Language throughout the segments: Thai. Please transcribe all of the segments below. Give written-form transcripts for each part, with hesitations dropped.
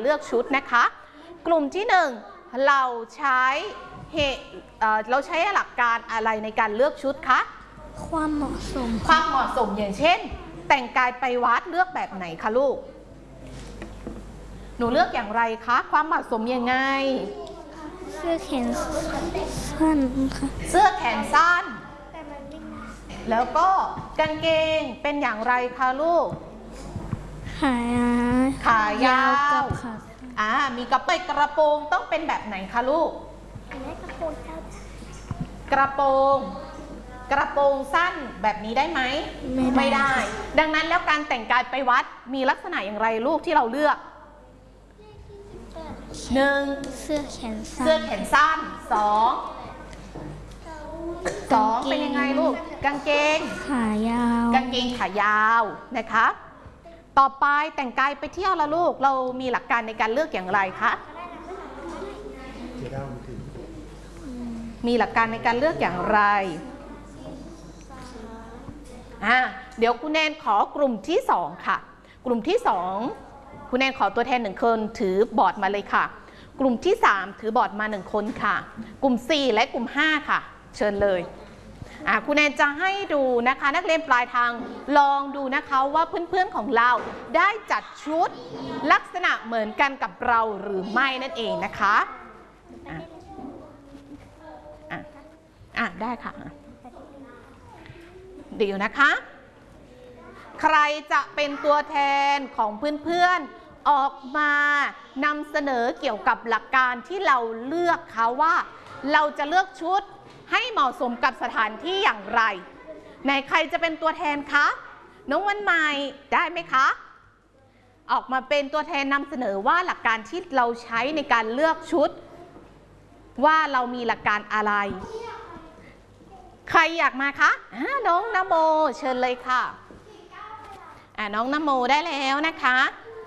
เลือกชุดนะคะกลุ่มที่1เราใช้หลักการอะไรในการเลือกชุดคะความเหมาะสมอย่างเช่นแต่งกายไปวัดเลือกแบบไหนคะลูกหนูเลือกอย่างไรคะความเหมาะสมยังไงเสื้อแขนสั้นค่ะเสื้อแขนสั้นแล้วก็กางเกงเป็นอย่างไรคะลูกขายาวกับมีกระโปรงต้องเป็นแบบไหนคะลูกกระโปรงสั้นแบบนี้ได้ไหมไม่ได้ดังนั้นแล้วการแต่งกายไปวัดมีลักษณะอย่างไรลูกที่เราเลือก1 เสื้อแขนสั้น2เป็นยังไงลูกกางเกงขายาวนะคะต่อไปแต่งกายไปเที่ยวละลูกเรามีหลักการในการเลือกอย่างไรคะมีหลักการในการเลือกอย่างไรเดี๋ยวคุณแนนขอกลุ่มที่2ค่ะกลุ่มที่2คุณแนนขอตัวแทน1คนถือบอร์ดมาเลยค่ะกลุ่มที่3ถือบอร์ดมา1คนค่ะกลุ่ม4และกลุ่ม5ค่ะเชิญเลยคุณแนนจะให้ดูนะคะนักเรียนปลายทางลองดูนะคะว่าเพื่อนๆของเราได้จัดชุดลักษณะเหมือนกันกับเราหรือไม่นั่นเองนะคะได้ค่ะเดี๋ยวนะคะใครจะเป็นตัวแทนของเพื่อนๆออกมานำเสนอเกี่ยวกับหลักการที่เราเลือกค่ะว่าเราจะเลือกชุดให้เหมาะสมกับสถานที่อย่างไรไหนใครจะเป็นตัวแทนคะน้องวันใหม่ได้ไหมคะออกมาเป็นตัวแทนนำเสนอว่าหลักการที่เราใช้ในการเลือกชุดว่าเรามีหลักการอะไรใครอยากมาคะน้องนโมเชิญเลยค่ะน้องนโมได้แล้วนะคะ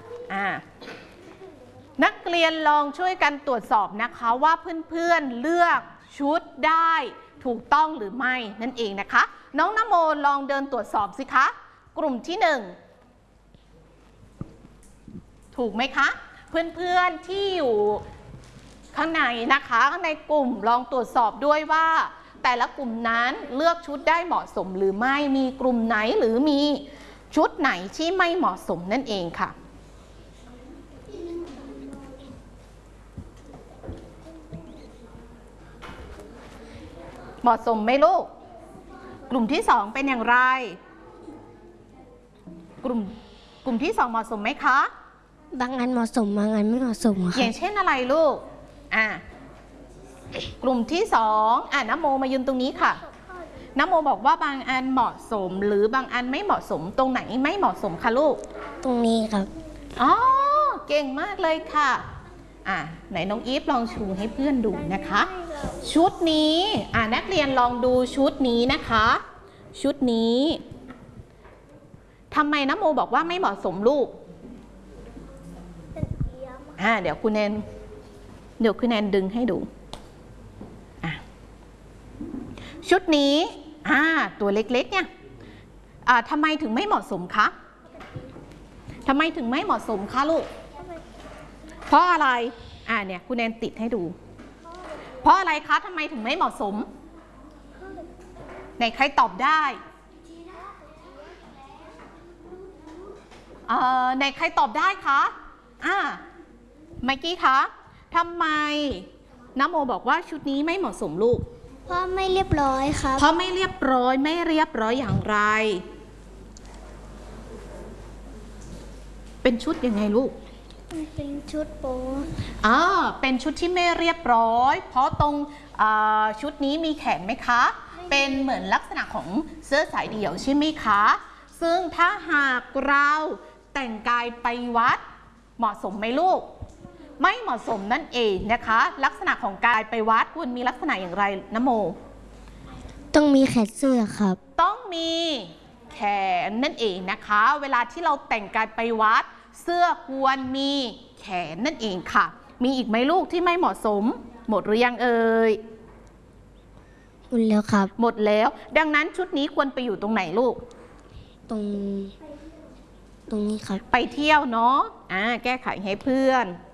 นักเรียนลองช่วยกันตรวจสอบนะคะว่าเพื่อนๆเลือกชุดได้ถูกต้องหรือไม่นั่นเองนะคะน้องนโมลองเดินตรวจสอบสิคะกลุ่มที่1ถูกไหมคะเพื่อนๆที่อยู่ข้างในนะคะข้างในกลุ่มลองตรวจสอบด้วยว่าแต่ละกลุ่มนั้นเลือกชุดได้เหมาะสมหรือไม่มีกลุ่มไหนหรือมีชุดไหนที่ไม่เหมาะสมนั่นเองค่ะเหมาะสมไหมลูกกลุ่มที่2เป็นอย่างไรกลุ่มที่2เหมาะสมไหมคะบางอันเหมาะสมบางอันไม่เหมาะสมค่ะอย่างเช่นอะไรลูกกลุ่มที่2นโมมายืนตรงนี้ค่ะนโมบอกว่าบางอันเหมาะสมหรือบางอันไม่เหมาะสมตรงไหนไม่เหมาะสมคะลูกตรงนี้ครับเก่งมากเลยค่ะไหนน้องอีฟลองชูให้เพื่อนดูนะคะชุดนี้นักเรียนลองดูชุดนี้นะคะชุดนี้ทำไมนโมบอกว่าไม่เหมาะสมลูกเดี๋ยวคุณแนนดึงให้ดูชุดนี้ตัวเล็กๆเนี่ยทำไมถึงไม่เหมาะสมคะทำไมถึงไม่เหมาะสมคะลูกเพราะอะไรเนี่ยคุณแนนติดให้ดูเพราะอะไรคะทำไมถึงไม่เหมาะสมไหนใครตอบได้ไหนใครตอบได้คะไมกี้คะทำไมนโมบอกว่าชุดนี้ไม่เหมาะสมลูกเพราะไม่เรียบร้อยครับเพราะไม่เรียบร้อยอย่างไรเป็นชุดยังไงลูกเป็นชุดโป๊เป็นชุดที่ไม่เรียบร้อยเพราะตรงชุดนี้มีแขนไหมคะเป็นเหมือนลักษณะของเสื้อสายเดี่ยวใช่ไหมคะซึ่งถ้าหากเราแต่งกายไปวัดเหมาะสมไหมลูกไม่เหมาะสมนั่นเองนะคะลักษณะของกายไปวัดควรมีลักษณะอย่างไรนโมต้องมีแขนเสื้อครับต้องมีแขนนั่นเองนะคะเวลาที่เราแต่งกายไปวัดเสื้อควรมีแขนนั่นเองค่ะมีอีกไหมลูกที่ไม่เหมาะสมหมดหรือยังเอ่ยหมดแล้วครับหมดแล้วดังนั้นชุดนี้ควรไปอยู่ตรงไหนลูกตรงนี้ครับไปเที่ยวเนาะแก้ไขให้เพื่อน